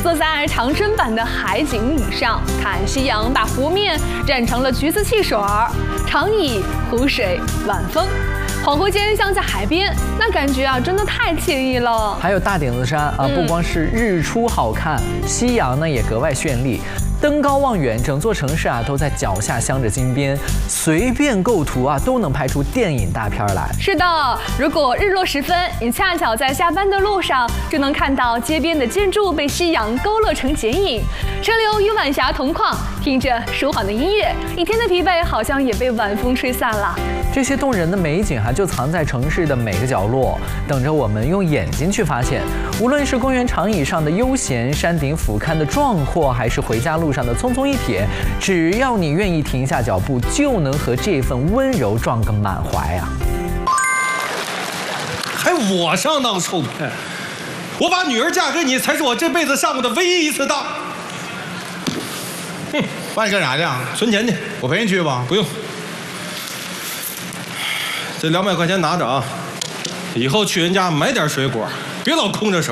坐在长春版的海景椅上，看夕阳把湖面染成了橘子汽水儿，长椅、湖水、晚风。 恍惚间像在海边，那感觉真的太惬意了。 还有大顶子山不光是日出好看，夕阳呢也格外绚丽。登高望远，整座城市都在脚下镶着金边，随便构图都能拍出电影大片来。 是的，如果日落时分，你恰巧在下班的路上，就能看到街边的建筑被夕阳勾勒成剪影，车流与晚霞同框，听着舒缓的音乐，一天的疲惫好像也被晚风吹散了。 这些动人的美景就藏在城市的每个角落，等着我们用眼睛去发现。无论是公园长椅上的悠闲，山顶俯瞰的壮阔，还是回家路上的匆匆一瞥，只要你愿意停下脚步，就能和这份温柔撞个满怀啊！ 还我上当受骗？我把女儿嫁给你，才是我这辈子上过的唯一一次当。 哼，爸，你干啥去啊？ 存钱去， 我陪你去吧。 不用。 这200块钱拿着啊，以后去人家买点水果，别老空着手。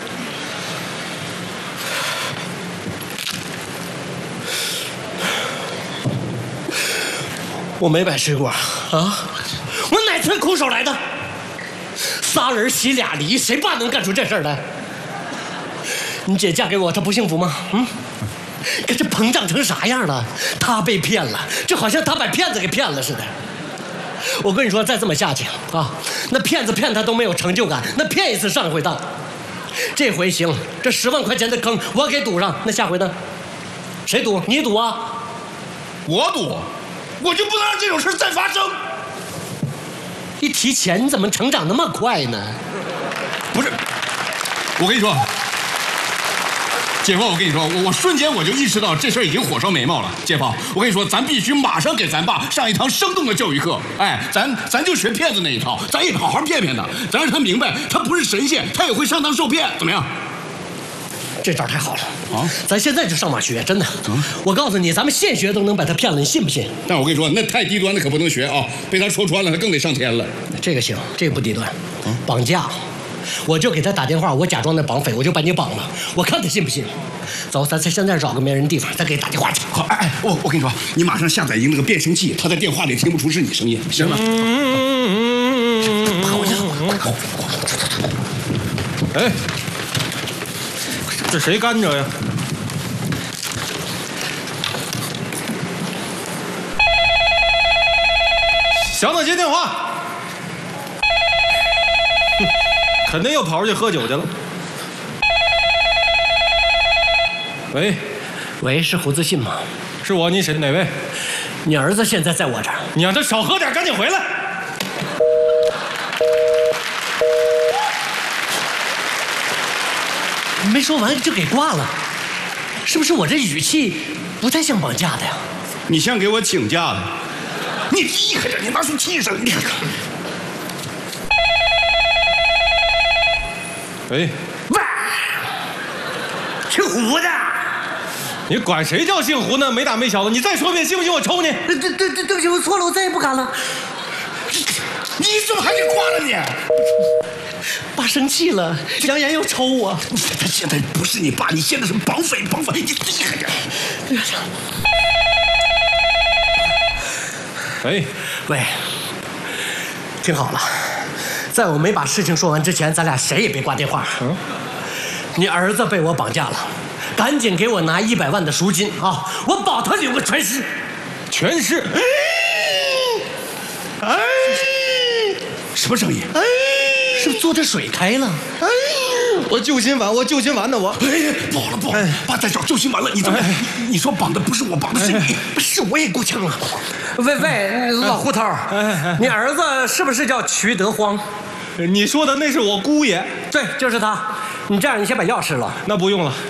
我没买水果啊，我哪次空手来的？3人洗俩梨，谁爸能干出这事儿来？你姐嫁给我，她不幸福吗？可这膨胀成啥样了？她被骗了，就好像她把骗子给骗了似的。 我跟你说，再这么下去那骗子骗他都没有成就感，那骗一次上一回当。这回行，这10万块钱的坑我给堵上，那下回呢？谁赌？你赌啊？ 我赌，我就不能让这种事再发生。 一提钱，你怎么成长那么快呢？ 不是，我跟你说。 姐夫，我跟你说，我瞬间我就意识到这事儿已经火烧眉毛了。姐夫，我跟你说，咱必须马上给咱爸上一堂生动的教育课。哎，咱就学骗子那一套，咱也好好骗骗他，咱让他明白，他不是神仙，他也会上当受骗，怎么样？ 这招太好了啊！咱现在就上马学，真的。我告诉你，咱们现学都能把他骗了，你信不信？ 但我跟你说，那太低端的可不能学啊，被他戳穿了，他更得上天了。 这个行，这个不低端，绑架。 我就给他打电话，我假装那绑匪，我就把你绑了，我看他信不信。走，咱现在找个没人地方，再给他打电话去。 好，哎，我跟你说，你马上下载一个那个变声器，他在电话里听不出是你声音，行吗？ 跑去！ 哎，这谁干着呀？小子接电话。 肯定又跑出去喝酒去了。喂， 喂，是胡自信吗？ 是我，你是哪位？ 你儿子现在在我这儿。 你让他少喝点，赶紧回来。 没说完就给挂了，是不是我这语气不太像绑架的呀？ 你像给我请假的。你厉害着，你拿出气势，你看看。 喂， 姓胡的， 你管谁叫姓胡呢？没大没小的，你再说遍，信不信我抽你？ 对不起，我错了，我再也不敢了。 你怎么还给挂了你？ 爸生气了，扬言要抽我。 他现在不是你爸，你现在是绑匪，你厉害点。 喂， 听好了。 在我没把事情说完之前，咱俩谁也别挂电话。你儿子被我绑架了，赶紧给我拿100万的赎金啊！我保他领个全尸。 全尸？ 哎，什么声音？哎， 是不是坐着水开了？ 哎，我救心丸，呢我。 哎，不好了，爸在找救心丸了。你怎么？你说绑的不是我，绑的是你， 是我也够呛了。喂，老胡头，你儿子是不是叫瞿德荒？ 你说的那是我姑爷， 对，就是他。你这样，你先把钥匙了。 那不用了。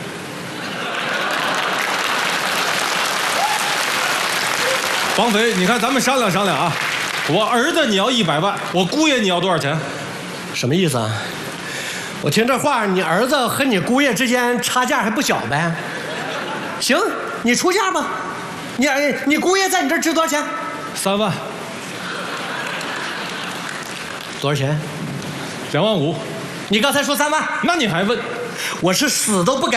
绑匪，你看咱们商量商量啊。我儿子你要100万，我姑爷你要多少钱？ 什么意思啊？我听这话，你儿子和你姑爷之间差价还不小呗？行，你出价吧。你姑爷在你这儿值多少钱 ？3万。 多少钱 ？2万5。 你刚才说3万， 那你还问？ 我是死都不敢。